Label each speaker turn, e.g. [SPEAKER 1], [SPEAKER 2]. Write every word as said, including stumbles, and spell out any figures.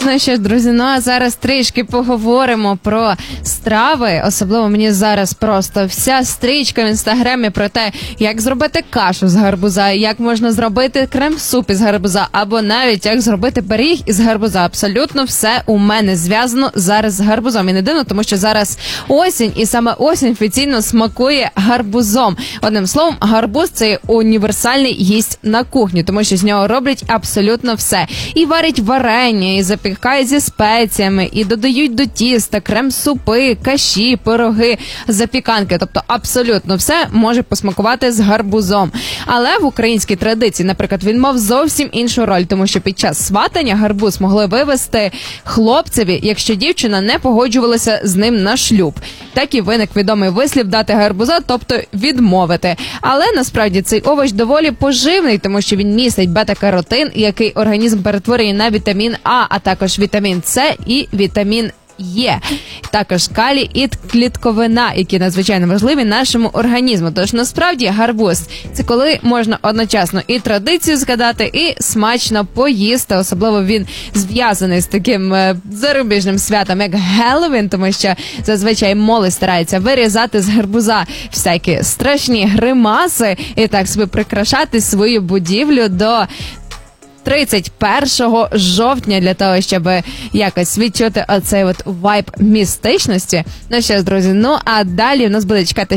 [SPEAKER 1] Ну що ж, друзі, ну а зараз трішки поговоримо про страви. Особливо мені зараз просто вся стрічка в інстаграмі про те, як зробити кашу з гарбуза, як можна зробити крем-суп із гарбуза, або навіть як зробити пиріг із гарбуза. Абсолютно все у мене зв'язано зараз з гарбузом. І не дивно, тому що зараз осінь, і саме осінь офіційно смакує гарбузом. Одним словом, гарбуз – це універсальний гість на кухні, тому що з нього роблять абсолютно все. І варять варення, і запікають зі спеціями, і додають до тіста крем-супи, каші, пироги, запіканки. Тобто абсолютно все може посмакувати з гарбузом. Але в українській традиції, наприклад, він мав зовсім іншу роль, тому що під час сватання гарбуз могли вивезти хлопцеві, якщо дівчина не погоджувалася з ним на шлюб. Так і виник відомий вислів «дати гарбуза», тобто відмовити. Але насправді цей овоч доволі поживний, тому що він містить бета-каротин, який організм перетворює на вітамін А, а також вітамін С і вітамін Є. Також калій і клітковина, які надзвичайно важливі нашому організму. Тож насправді гарбуз – це коли можна одночасно і традицію згадати, і смачно поїсти. Особливо він зв'язаний з таким е, зарубіжним святом, як Геловін, тому що зазвичай молодь старається вирізати з гарбуза всякі страшні гримаси і так собі прикрашати свою будівлю до тридцять першого жовтня для того, щоб якось відчути оцей от вайб містичності. Ну що ж, друзі, ну а далі в нас буде чекати